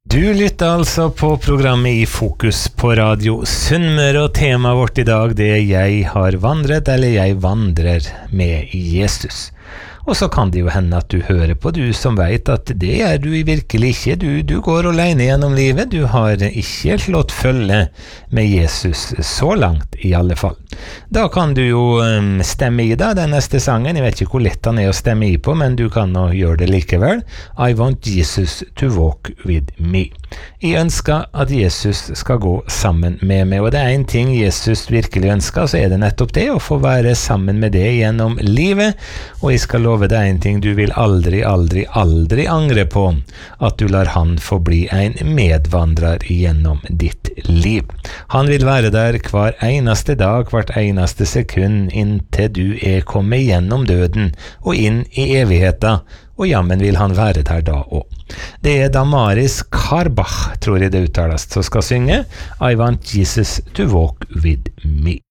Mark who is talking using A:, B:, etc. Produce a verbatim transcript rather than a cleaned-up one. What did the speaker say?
A: Du lytter altså på programmet I Fokus på Radio Sunnmøre, og temaet vårt I dag det er «Jeg har vandret» eller «Jeg vandrer med Jesus». Og så kan det jo hende at du hører på, du som vet at det er du virkelig ikke. Du, du går alene gjennom livet, du har ikke slått følge med Jesus så langt I alle fall. Da kan du jo um, stemme I da, den neste sangen. Jeg vet ikke hvor lett han er å stemme I på, men du kan nå gjøre det likevel. I want Jesus to walk with me. Jeg ønsker at Jesus skal gå sammen med meg, og det er en ting Jesus virkelig ønsker, så er det nettopp det, å få være sammen med det gjennom livet, og jeg skal love deg en ting du vil aldri, aldri, aldri angre på, at du lar han få bli en medvandrer gjennom ditt liv. Han vil være der hver eneste dag, hvert eneste sekund, inntil du er kommet gjennom døden og inn I evigheten, og jammen vil han være der da også. Det er Damaris Karbach, tror jeg det uttales, som skal synge I want Jesus to walk with me.